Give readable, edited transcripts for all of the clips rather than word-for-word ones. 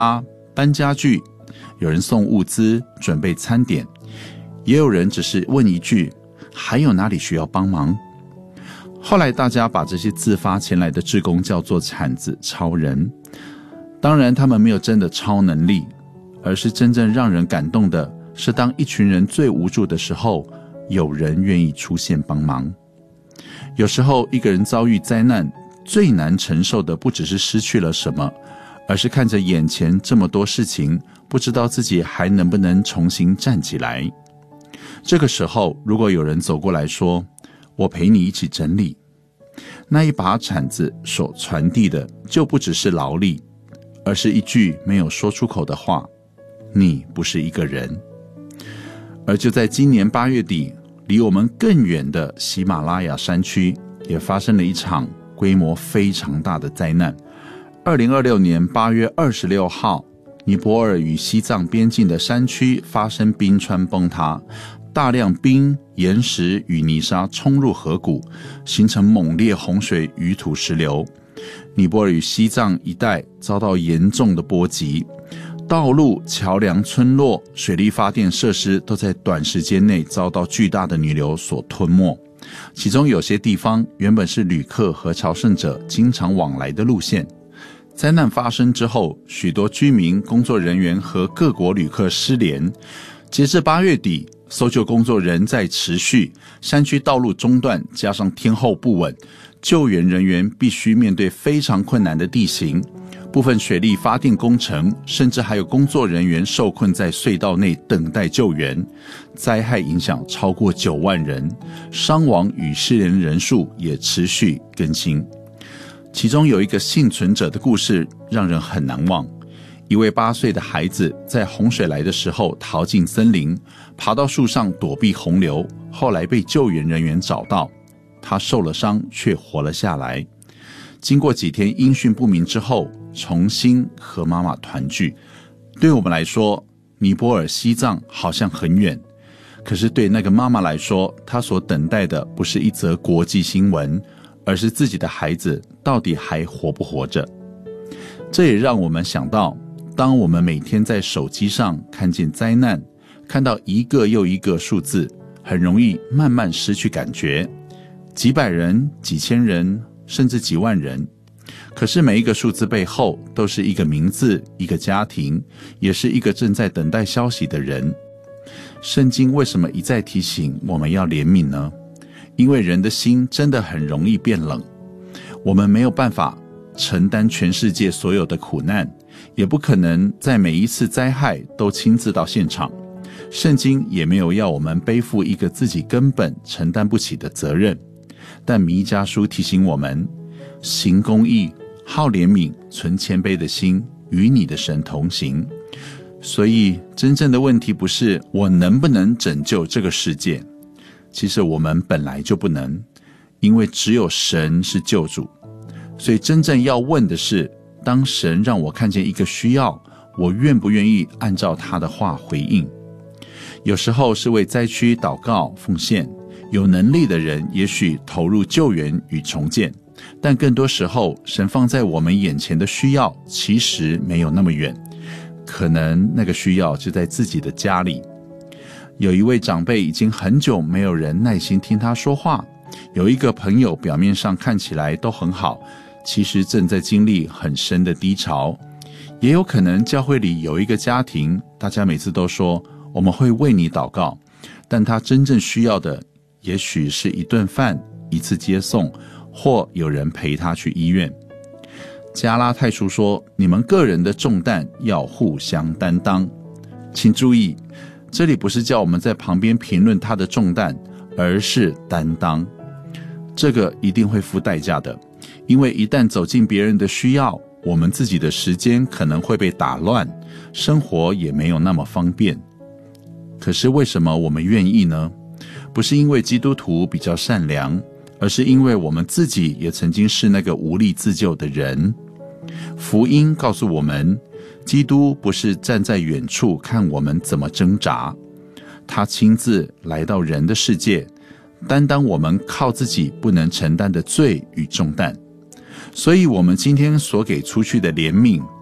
搬家具，有人送物资，准备餐点，也有人只是问一句，还有哪里需要帮忙？后来大家把这些自发前来的志工叫做铲子超人。当然他们没有真的超能力，而是真正让人感动的是，当一群人最无助的时候，有人愿意出现帮忙。有时候一个人遭遇灾难，最难承受的不只是失去了什么，而是看着眼前这么多事情，不知道自己还能不能重新站起来。这个时候，如果有人走过来说，我陪你一起整理，那一把铲子所传递的就不只是劳力，而是一句没有说出口的话，你不是一个人。而就在今年8月底，离我们更远的喜马拉雅山区也发生了一场规模非常大的灾难。2026年8月26号，尼泊尔与西藏边境的山区发生冰川崩塌，大量冰、岩石与泥沙冲入河谷，形成猛烈洪水与土石流。尼泊尔与西藏一带遭到严重的波及，道路、桥梁、村落、水力发电设施都在短时间内遭到巨大的泥流所吞没。其中有些地方原本是旅客和朝圣者经常往来的路线。灾难发生之后，许多居民、工作人员和各国旅客失联。截至8月底，搜救工作仍在持续，山区道路中断，加上天候不稳，救援人员必须面对非常困难的地形。部分水力发电工程，甚至还有工作人员受困在隧道内等待救援。灾害影响超过9万人，伤亡与失联人数也持续更新。其中有一个幸存者的故事让人很难忘。一位8岁的孩子在洪水来的时候逃进森林，爬到树上躲避洪流，后来被救援人员找到，他受了伤却活了下来。经过几天音讯不明之后，重新和妈妈团聚。对我们来说，尼泊尔、西藏好像很远，可是对那个妈妈来说，她所等待的不是一则国际新闻，而是自己的孩子到底还活不活着。这也让我们想到，当我们每天在手机上看见灾难，看到一个又一个数字，很容易慢慢失去感觉，几百人、几千人，甚至几万人。可是每一个数字背后都是一个名字，一个家庭，也是一个正在等待消息的人。圣经为什么一再提醒我们要怜悯呢？因为人的心真的很容易变冷。我们没有办法承担全世界所有的苦难，也不可能在每一次灾害都亲自到现场。圣经也没有要我们背负一个自己根本承担不起的责任。但弥迦书提醒我们，行公义，好怜悯，存谦卑的心，与你的神同行。所以真正的问题不是我能不能拯救这个世界，其实我们本来就不能，因为只有神是救主。所以真正要问的是，当神让我看见一个需要，我愿不愿意按照他的话回应？有时候是为灾区祷告奉献，有能力的人也许投入救援与重建，但更多时候神放在我们眼前的需要其实没有那么远，可能那个需要就在自己的家里。有一位长辈已经很久没有人耐心听他说话，有一个朋友表面上看起来都很好，其实正在经历很深的低潮。也有可能教会里有一个家庭，大家每次都说我们会为你祷告，但他真正需要的也许是一顿饭、一次接送，或有人陪他去医院。加拉太书说，你们个人的重担要互相担当。请注意，这里不是叫我们在旁边评论他的重担，而是担当。这个一定会付代价的，因为一旦走进别人的需要，我们自己的时间可能会被打乱，生活也没有那么方便。可是为什么我们愿意呢？不是因为基督徒比较善良，而是因为我们自己也曾经是那个无力自救的人。福音告诉我们，基督不是站在远处看我们怎么挣扎，他亲自来到人的世界，担当我们靠自己不能承担的罪与重担。所以我们今天所给出去的怜悯，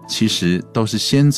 其实都是先